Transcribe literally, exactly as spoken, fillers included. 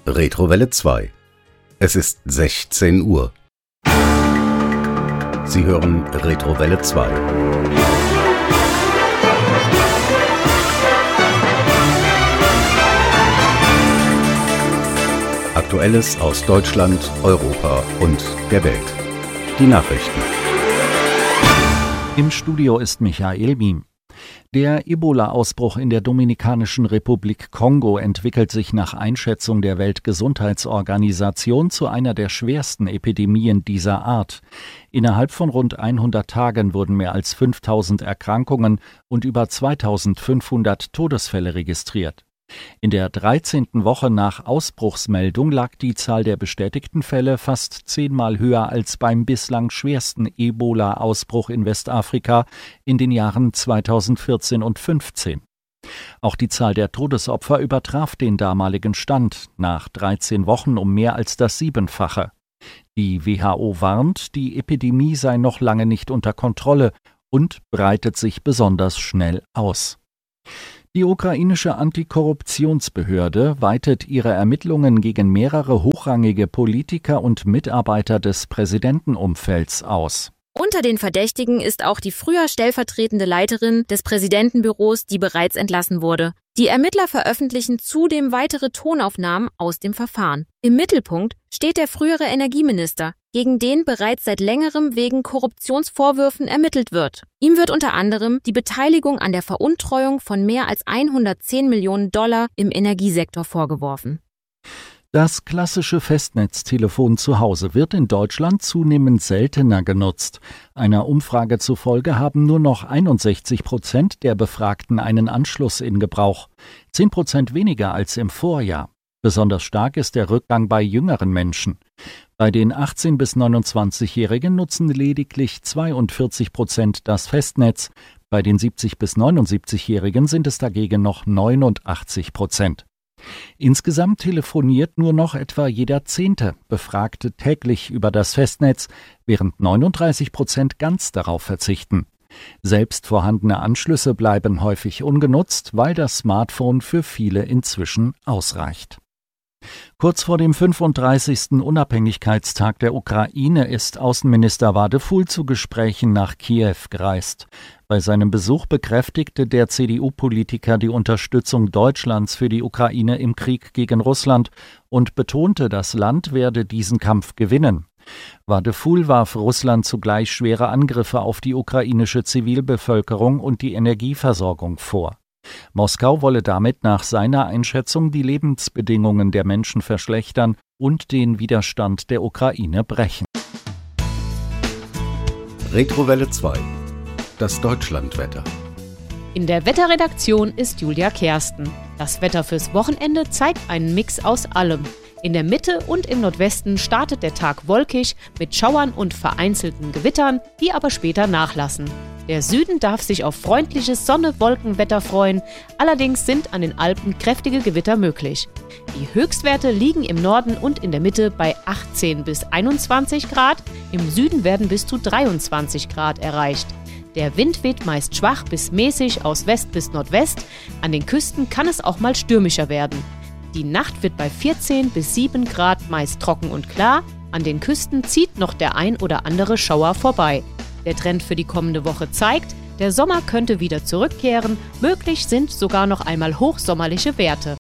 Retrowelle zwei. Es ist sechzehn Uhr. Sie hören Retrowelle zwei. Aktuelles aus Deutschland, Europa und der Welt. Die Nachrichten. Im Studio ist Michael Miem. Der Ebola-Ausbruch in der Dominikanischen Republik Kongo entwickelt sich nach Einschätzung der Weltgesundheitsorganisation zu einer der schwersten Epidemien dieser Art. Innerhalb von rund hundert Tagen wurden mehr als fünftausend Erkrankungen und über zweitausendfünfhundert Todesfälle registriert. In der dreizehnten Woche nach Ausbruchsmeldung lag die Zahl der bestätigten Fälle fast zehnmal höher als beim bislang schwersten Ebola-Ausbruch in Westafrika in den Jahren zweitausendvierzehn und fünfzehn. Auch die Zahl der Todesopfer übertraf den damaligen Stand nach dreizehn Wochen um mehr als das Siebenfache. Die W H O warnt, die Epidemie sei noch lange nicht unter Kontrolle und breitet sich besonders schnell aus. Die ukrainische Antikorruptionsbehörde weitet ihre Ermittlungen gegen mehrere hochrangige Politiker und Mitarbeiter des Präsidentenumfelds aus. Unter den Verdächtigen ist auch die früher stellvertretende Leiterin des Präsidentenbüros, die bereits entlassen wurde. Die Ermittler veröffentlichen zudem weitere Tonaufnahmen aus dem Verfahren. Im Mittelpunkt steht der frühere Energieminister, gegen den bereits seit längerem wegen Korruptionsvorwürfen ermittelt wird. Ihm wird unter anderem die Beteiligung an der Veruntreuung von mehr als hundertzehn Millionen Dollar im Energiesektor vorgeworfen. Das klassische Festnetztelefon zu Hause wird in Deutschland zunehmend seltener genutzt. Einer Umfrage zufolge haben nur noch einundsechzig Prozent der Befragten einen Anschluss in Gebrauch, zehn Prozent weniger als im Vorjahr. Besonders stark ist der Rückgang bei jüngeren Menschen. Bei den achtzehn- bis neunundzwanzigjährigen nutzen lediglich zweiundvierzig Prozent das Festnetz. Bei den siebzig- bis neunundsiebzigjährigen sind es dagegen noch neunundachtzig Prozent. Insgesamt telefoniert nur noch etwa jeder Zehnte Befragte täglich über das Festnetz, während neununddreißig Prozent ganz darauf verzichten. Selbst vorhandene Anschlüsse bleiben häufig ungenutzt, weil das Smartphone für viele inzwischen ausreicht. Kurz vor dem fünfunddreißigsten Unabhängigkeitstag der Ukraine ist Außenminister Wadefuhl zu Gesprächen nach Kiew gereist. Bei seinem Besuch bekräftigte der C D U-Politiker die Unterstützung Deutschlands für die Ukraine im Krieg gegen Russland und betonte, das Land werde diesen Kampf gewinnen. Wadefuhl warf Russland zugleich schwere Angriffe auf die ukrainische Zivilbevölkerung und die Energieversorgung vor. Moskau wolle damit nach seiner Einschätzung die Lebensbedingungen der Menschen verschlechtern und den Widerstand der Ukraine brechen. Retrowelle zwei. Das Deutschlandwetter. In der Wetterredaktion ist Julia Kersten. Das Wetter fürs Wochenende zeigt einen Mix aus allem. In der Mitte und im Nordwesten startet der Tag wolkig mit Schauern und vereinzelten Gewittern, die aber später nachlassen. Der Süden darf sich auf freundliches Sonne-Wolken-Wetter freuen, allerdings sind an den Alpen kräftige Gewitter möglich. Die Höchstwerte liegen im Norden und in der Mitte bei achtzehn bis einundzwanzig Grad, im Süden werden bis zu dreiundzwanzig Grad erreicht. Der Wind weht meist schwach bis mäßig aus West bis Nordwest, an den Küsten kann es auch mal stürmischer werden. Die Nacht wird bei vierzehn bis sieben Grad meist trocken und klar, an den Küsten zieht noch der ein oder andere Schauer vorbei. Der Trend für die kommende Woche zeigt, der Sommer könnte wieder zurückkehren, möglich sind sogar noch einmal hochsommerliche Werte.